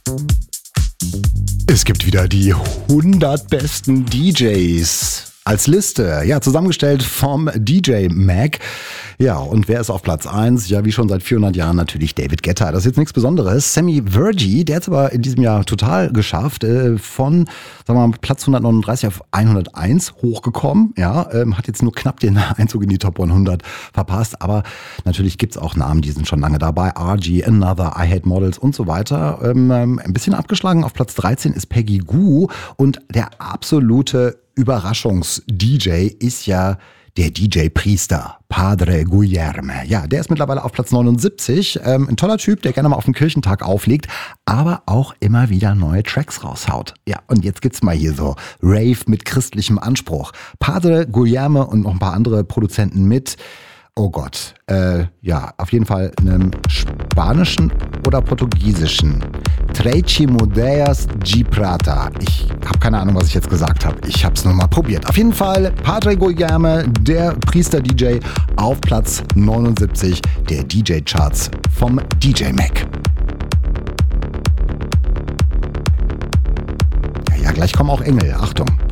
Es gibt wieder die 100 besten DJs als Liste, ja, zusammengestellt vom DJ Mag. Ja, und wer ist auf Platz 1? Ja, wie schon seit 400 Jahren natürlich David Guetta. Das ist jetzt nichts Besonderes. Sammy Verji, der hat es aber in diesem Jahr total geschafft, von, sagen wir mal, Platz 139 auf 101 hochgekommen. Ja, hat jetzt nur knapp den Einzug in die Top 100 verpasst. Aber natürlich gibt's auch Namen, die sind schon lange dabei. RG, Another, I Hate Models und so weiter. Ein bisschen abgeschlagen. Auf Platz 13 ist Peggy Gou. Und der absolute Überraschungs-DJ ist ja der DJ-Priester, Padre Guilherme. Ja, der ist mittlerweile auf Platz 79. Ein toller Typ, der gerne mal auf dem Kirchentag auflegt, aber auch immer wieder neue Tracks raushaut. Ja, und jetzt gibt's mal hier so Rave mit christlichem Anspruch. Padre Guilherme und noch ein paar andere Produzenten mit. Oh Gott, ja, auf jeden Fall einem spanischen oder portugiesischen. Trece Mudeias de Prata. Ich habe keine Ahnung, was ich jetzt gesagt habe. Ich habe es nur mal probiert. Auf jeden Fall Padre Guilherme, der Priester-DJ, auf Platz 79 der DJ-Charts vom DJ Mag. Ja, gleich kommen auch Engel. Achtung.